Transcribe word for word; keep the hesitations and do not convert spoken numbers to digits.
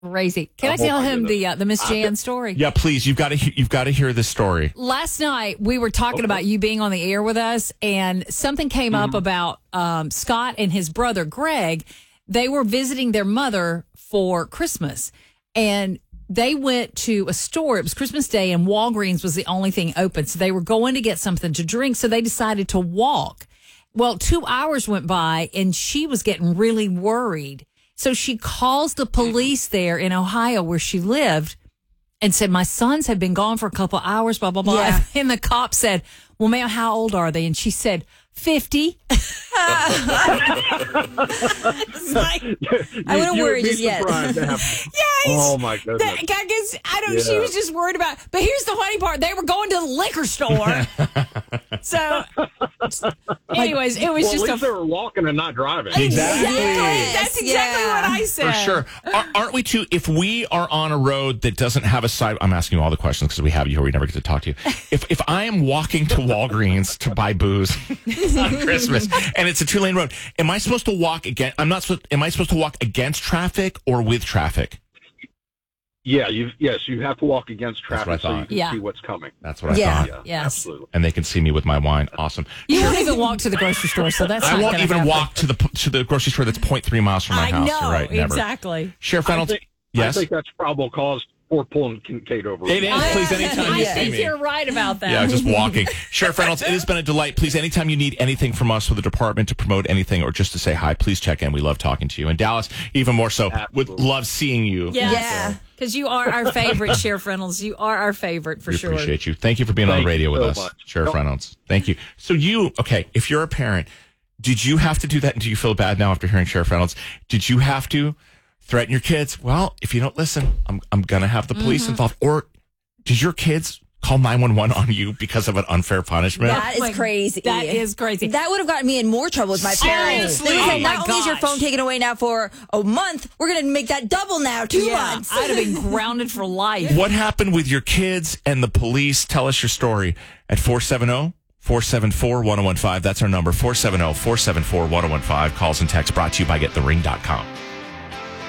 Crazy. Can I Oh, tell my him goodness. the uh, the Miss Jan story? Yeah, please. You've got to you've got to hear this story. Last night we were talking Okay. about you being on the air with us, and something came Mm-hmm. up about um, Scott and his brother Greg. They were visiting their mother for Christmas, and they went to a store. It was Christmas Day, and Walgreens was the only thing open. So they were going to get something to drink, so they decided to walk. Well, two hours went by, and she was getting really worried. So she calls the police there in Ohio where she lived and said, my sons have been gone for a couple hours, blah, blah, blah. Yeah. And the cop said, well, ma'am, how old are they? And she said, fifty. It's like, I wouldn't You worry would be just yet. surprised to have- yes. Oh, my goodness. That, I guess, I don't know. She Yeah. was just worried about, but here's the funny part. They were going to the liquor store. So, anyways, it was Well, just at least a. they were walking and not driving. Exactly. Yes, That's exactly yeah. what I said. For sure. Ar- aren't we too? If we are on a road that doesn't have a side, I'm asking you all the questions because we have you here. We never get to talk to you. If if I am walking to Walgreens to buy booze on Christmas and it's a two lane road, am I supposed to walk again? I'm not supposed. Am I supposed to walk against traffic or with traffic? Yeah, you yes, you have to walk against That's what I traffic so you thought. can Yeah. see what's coming. That's what I Yeah. thought. Yeah, Yes. absolutely. And they can see me with my wine. Awesome. You won't even walk to the grocery store, so that's I not won't gonna even happen. walk to the to the grocery store that's zero point three miles from my I house. know, You're right, never. exactly. Sheriff I Reynolds. think, Yes. I think that's probable cause for pulling Kincaid over. It is. Please, anytime I you think see me. you're right about that. Yeah, just walking. Sheriff Reynolds, it has been a delight. Please, anytime you need anything from us with the department to promote anything or just to say hi, please check in. We love talking to you. And Dallas, even more so, would Absolutely. love seeing you. Yes. Yeah. Because you are our favorite, Sheriff Reynolds. You are our favorite for We sure. appreciate you. Thank you for being on Thank the radio you with so us, much. Sheriff Nope. Reynolds. Thank you. So you, okay, if you're a parent, did you have to do that? And do you feel bad now after hearing Sheriff Reynolds? Did you have to threaten your kids? Well, if you don't listen, I'm I'm going to have the police Mm-hmm. involved. Or did your kids call nine one one on you because of an unfair punishment? That is Like, crazy. That is crazy. That would have gotten me in more trouble with my parents. Seriously? They would say, Oh, my not only is your gosh. phone taken away now for a month, we're going to make that double now, two yeah, months. I'd have been grounded for life. What happened with your kids and the police? Tell us your story at four seven zero, four seven four, one zero one five. That's our number, four seven zero, four seven four, one zero one five. Calls and texts brought to you by get the ring dot com.